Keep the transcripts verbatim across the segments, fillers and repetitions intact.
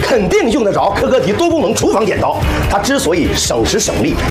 肯定用得着可可提多功能厨房剪刀。它之所以省时省力，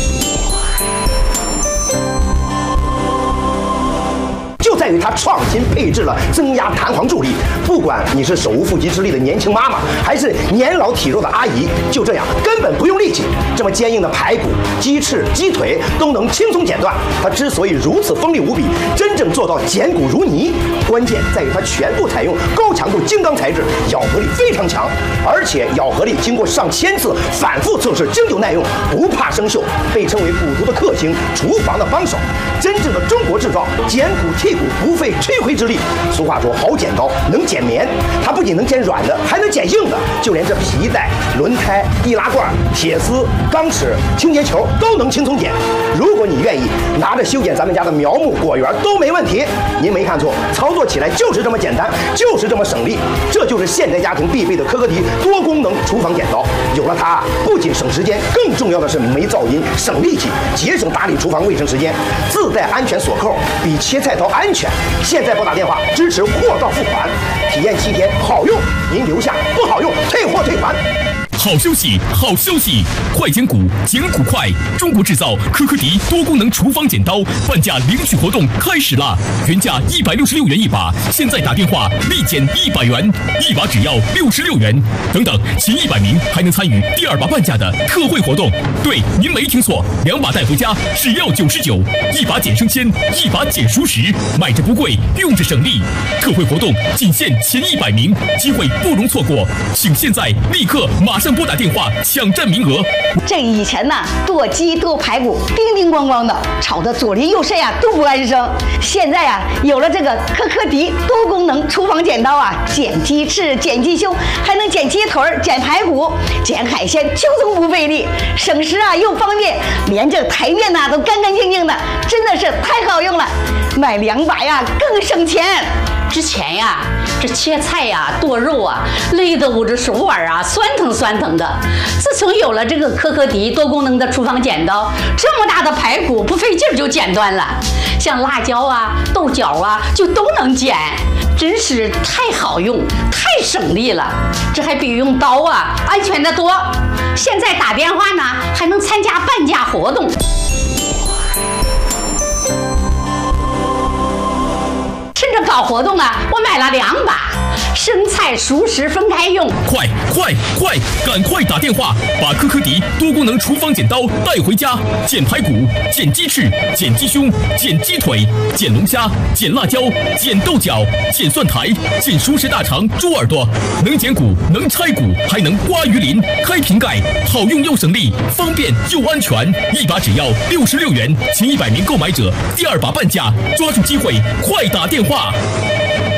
就在于它创新配置了增压弹簧助力。不管你是手无缚鸡之力的年轻妈妈，还是年老体弱的阿姨，就这样根本不用力气，这么坚硬的排骨、鸡翅、鸡腿都能轻松剪断。它之所以如此锋利无比，真正做到剪骨如泥，关键在于它全部采用高强度精钢材质，咬合力非常强，而且咬合力经过上千次反复测试，经久耐用，不怕生锈，被称为骨头的克星，厨房的帮手。真正的中国制造，剪骨剔骨不费吹灰之力。俗话说，好剪刀能剪棉，它不仅能剪软的，还能剪硬的，就连这皮带、轮胎、易拉罐、铁丝、钢尺、清洁球都能轻松剪。如果你愿意拿着修剪咱们家的苗木、果园都没问题。您没看错，操作起来就是这么简单，就是这么省力。这就是现代家庭必备的可可提多功能厨房剪刀。有了它，不仅省时间，更重要的是没噪音、省力气，节省打理厨房卫生时间。自带安全锁扣，比切菜刀安全。现在拨打电话，支持货到付款，体验七天，好用您留下，不好用退货退款。 好消息，好消息！快剪骨，剪骨快！中国制造可可提多功能厨房剪刀半价领取活动开始啦！原价一百六十六元一把，现在打电话立减一百元，一把只要六十六元。等等，前一百名还能参与第二把半价的特惠活动。对，您没听错，两把带回家只要九十九，一把减生鲜，一把减熟食，买着不贵，用着省力。特惠活动仅限前一百名，机会不容错过，请现在立刻马上拨打电话抢占名额。 这以前呢，剁鸡剁排骨叮叮咣咣的，吵得左邻右舍呀都不安生。现在呀，有了这个可可提多功能厨房剪刀啊，剪鸡翅、剪鸡胸，还能剪鸡腿、剪排骨、剪海鲜，轻松不费力，省时啊又方便，连这台面呐都干干净净的，真的是太好用了。买两把呀更省钱。 之前呀，这切菜呀、剁肉啊，累得我这手腕啊酸疼酸疼的。自从有了这个可可提多功能的厨房剪刀，这么大的排骨不费劲儿就剪断了，像辣椒啊、豆角啊就都能剪，真是太好用、太省力了。这还比用刀啊安全得多。现在打电话呢，还能参加半价活动。趁着搞活动啊，我买了两把，生菜熟食分开用。 快快快，赶快打电话，把可可提多功能厨房剪刀带回家，剪排骨、剪鸡翅、剪鸡胸、剪鸡腿、剪龙虾、剪辣椒、剪豆角、剪蒜苔、剪熟食大肠、猪耳朵，能剪骨，能拆骨，还能刮鱼鳞、开瓶盖，好用又省力，方便又安全。一把只要六十六元，前一百名购买者第二把半价，抓住机会，快打电话。